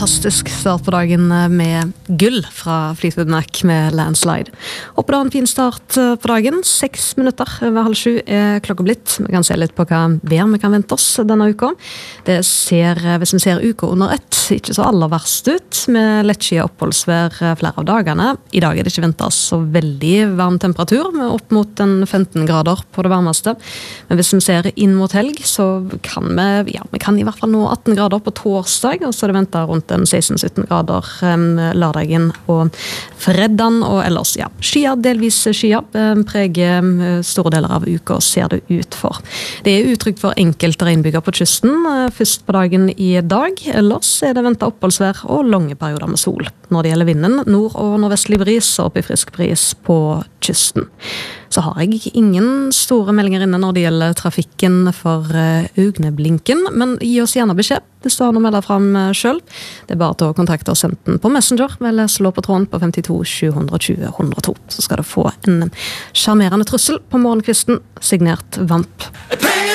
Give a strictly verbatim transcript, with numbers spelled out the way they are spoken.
Fantastisk start på dagen med gull fra Fleetwood Mac med Landslide. Håper det var en fin start på dagen. Seks minutter over halv sju er klokka blitt. Vi kan se litt på hva vær vi kan vente oss denne uka. Det ser, hvis vi ser uka under ett, ikke så aller verst ut, med lettskyet oppholdsvær flere av dagene. I dag er det ikke ventet så veldig varm temperatur, med opp mot en femten grader på det varmeste. Men hvis vi ser inn mot helg, så kan vi, ja, vi kan i hvert fall nå atten grader på torsdag, og så er det ventet rundt en seksten sytten grader um, lørdagen og fredagen, og ellers ja, skyer, delvis skyer, um, preger um, store deler av uka, ser det ut for. Det er uttrykk for enkelte regnbyger på kysten, uh, først på dagen i dag, ellers er det ventet oppholdsvær og lange perioder med sol. Når det gjelder vinden, nord- og nordvestlig bris og opp i frisk bris på kysten. Så har jeg ingen store meldinger inne når det gjelder trafikken for uh, Ugneblinken, men gi oss gjerne beskjed hvis du har noe med deg frem selv. Det er bare til å kontakte oss enten på Messenger, eller slå på tråden på femtito sju to nul ett nul to. Så skal du få en charmerende trussel på morgenkvisten, signert Vamp.